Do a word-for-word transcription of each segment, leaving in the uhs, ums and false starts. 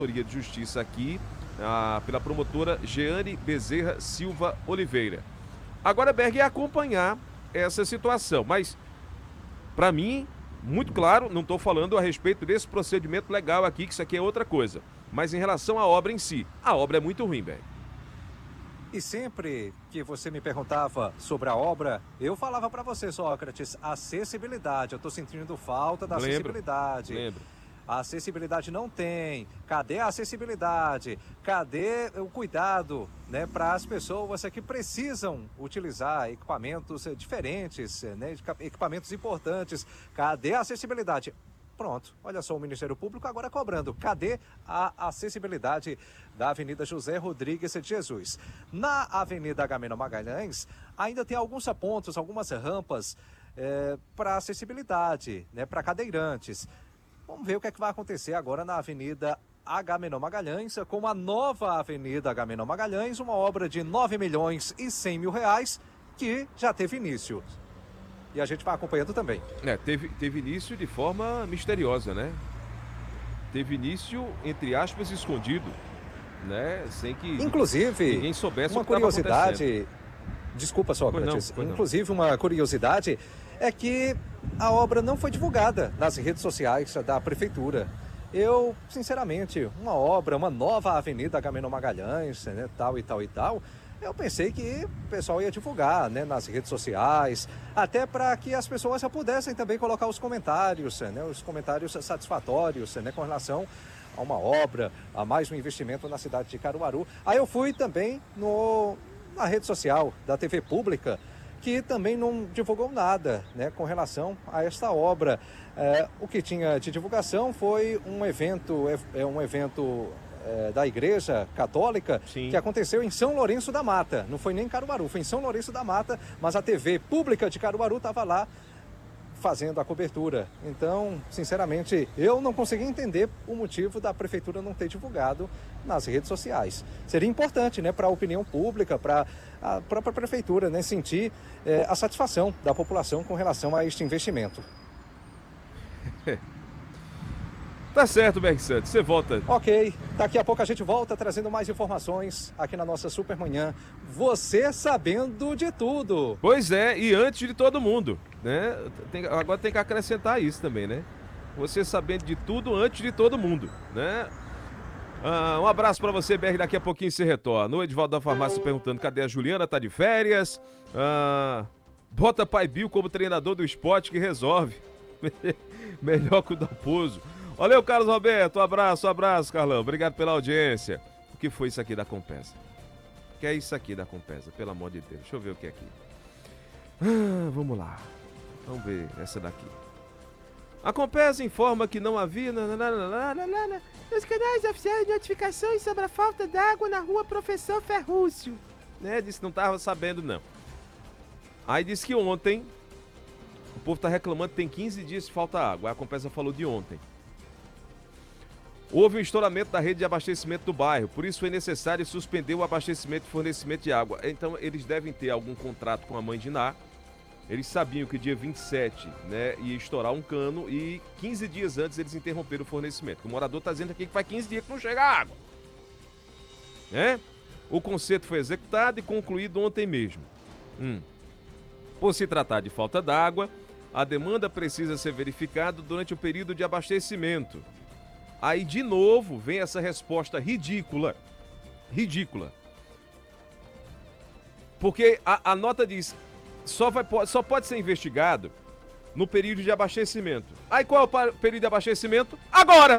de Justiça aqui, ah, pela promotora Jeane Bezerra Silva Oliveira. Agora, Berg, é acompanhar essa situação, mas, para mim, muito claro, não estou falando a respeito desse procedimento legal aqui, que isso aqui é outra coisa, mas em relação à obra em si, a obra é muito ruim, Berg. E sempre que você me perguntava sobre a obra, eu falava para você, Sócrates, acessibilidade. Eu estou sentindo falta da Lembro, acessibilidade. lembro. A acessibilidade não tem. Cadê a acessibilidade? Cadê o cuidado, né, para as pessoas que precisam utilizar equipamentos diferentes, né, equipamentos importantes? Cadê a acessibilidade? Pronto, olha só o Ministério Público agora cobrando. Cadê a acessibilidade da Avenida José Rodrigues de Jesus? Na Avenida Agamenon Magalhães, ainda tem alguns pontos, algumas rampas é, para acessibilidade, né, para cadeirantes. Vamos ver o que é que vai acontecer agora na Avenida Agamenon Magalhães, com a nova Avenida Agamenon Magalhães, uma obra de nove milhões e cem mil reais, que já teve início. E a gente vai acompanhando também. É, teve, teve início de forma misteriosa, né? Teve início, entre aspas, escondido, né? Sem que Inclusive, ninguém soubesse uma o que estava acontecendo. curiosidade, desculpa, Sócrates, Pois não, pois não. inclusive uma curiosidade é que a obra não foi divulgada nas redes sociais da prefeitura. Eu, sinceramente, uma obra, uma nova avenida Agamenon Magalhães, né, tal e tal e tal, eu pensei que o pessoal ia divulgar, né, nas redes sociais, até para que as pessoas já pudessem também colocar os comentários, né, os comentários satisfatórios, né, com relação a uma obra, a mais um investimento na cidade de Caruaru. Aí eu fui também no, na rede social da T V Pública, que também não divulgou nada, né, com relação a esta obra. É, o que tinha de divulgação foi um evento, é, um evento é, da Igreja Católica, Sim. que aconteceu em São Lourenço da Mata. Não foi nem em Caruaru, foi em São Lourenço da Mata, mas a T V Pública de Caruaru estava lá fazendo a cobertura. Então, sinceramente, eu não consegui entender o motivo da prefeitura não ter divulgado nas redes sociais. Seria importante, né, para a opinião pública, para a própria prefeitura, né, sentir é, a satisfação da população com relação a este investimento. Tá certo, Berg Santos, você volta. Ok, daqui a pouco a gente volta trazendo mais informações aqui na nossa Supermanhã. Você sabendo de tudo. Pois é, e antes de todo mundo, né? Tem, agora tem que acrescentar isso também, né? Você sabendo de tudo antes de todo mundo, né? Ah, um abraço pra você, Berg, daqui a pouquinho você retorna. O Edivaldo da Farmácia perguntando cadê a Juliana, tá de férias. Ah, bota Pai Bill como treinador do esporte que resolve. Melhor que o Dalpozo. Valeu, Carlos Roberto, um abraço, um abraço, Carlão, obrigado pela audiência. O que foi isso aqui da Compesa? O que é isso aqui da Compesa, pelo amor de Deus? Deixa eu ver o que é aqui. Ah, vamos lá, vamos ver essa daqui. A Compesa informa que não havia nos canais oficiais de notificações sobre a falta d'água na rua Professor Ferrúcio. Né, disse que não estava sabendo, não. Aí disse que ontem, o povo está reclamando que tem quinze dias de falta água. Aí a Compesa falou de ontem. Houve um estouramento da rede de abastecimento do bairro, por isso foi necessário suspender o abastecimento e fornecimento de água. Então eles devem ter algum contrato com a Mãe de Ná. Eles sabiam que dia vinte e sete, né, ia estourar um cano e quinze dias antes eles interromperam o fornecimento. O morador está dizendo aqui que faz quinze dias que não chega água. Né? O conserto foi executado e concluído ontem mesmo. Hum. Por se tratar de falta d'água, a demanda precisa ser verificada durante o período de abastecimento. Aí, de novo, vem essa resposta ridícula. Ridícula. Porque a, a nota diz, só, vai, só pode ser investigado no período de abastecimento. Aí, qual é o período de abastecimento? Agora!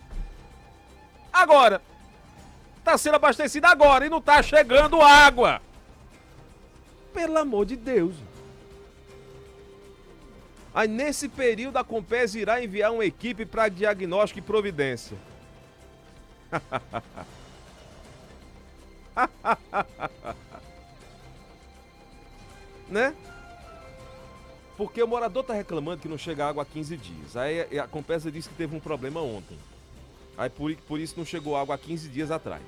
Agora! Tá sendo abastecido agora e não tá chegando água! Pelo amor de Deus! Aí, nesse período, a Compesa irá enviar uma equipe para diagnóstico e providência. Né? Porque o morador tá reclamando que não chega água há quinze dias. Aí a Compesa disse que teve um problema ontem. Aí por, por isso não chegou água há quinze dias atrás.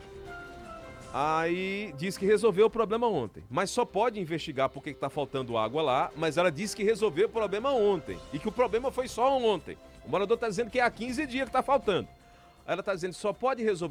Aí disse que resolveu o problema ontem, mas só pode investigar porque está faltando água lá, mas ela disse que resolveu o problema ontem e que o problema foi só ontem. O morador está dizendo que é há quinze dias que está faltando. Ela está dizendo que só pode resolver